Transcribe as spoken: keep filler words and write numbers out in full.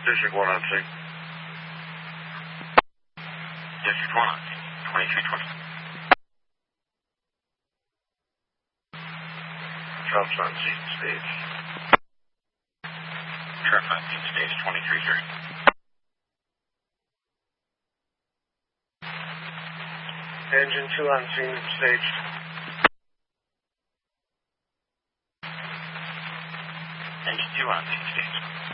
District one on scene. District one on scene, twenty-three twenty. Trump's on scene, stage. Trump's on scene, stage twenty-three thirty. Engine two on scene, stage. Engine two on scene, stage.